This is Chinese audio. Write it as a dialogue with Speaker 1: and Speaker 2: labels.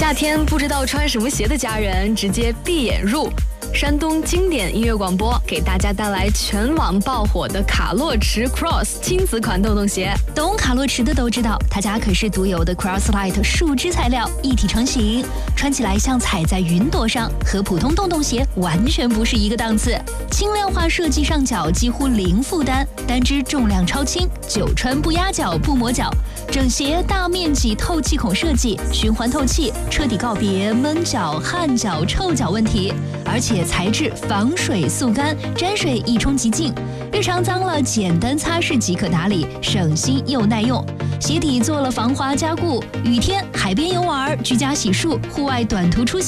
Speaker 1: 夏天不知道穿什么鞋的家人，直接闭眼入。山东经典音乐广播给大家带来全网爆火的卡洛驰 Cross 亲子款洞洞鞋。
Speaker 2: 懂卡洛驰的都知道，他家可是独有的 Crosslight 树脂材料，一体成型，穿起来像踩在云朵上，和普通洞洞鞋完全不是一个档次。轻量化设计上脚几乎零负担，单只重量超轻，久穿不压脚不磨脚。整鞋大面积透气孔设计，循环透气，彻底告别闷脚、汗脚、臭脚问题。而且材质防水速干，沾水一冲即净，日常脏了简单擦拭即可打理，省心又耐用。鞋底做了防滑加固，雨天、海边游玩、居家洗漱、户外短途出行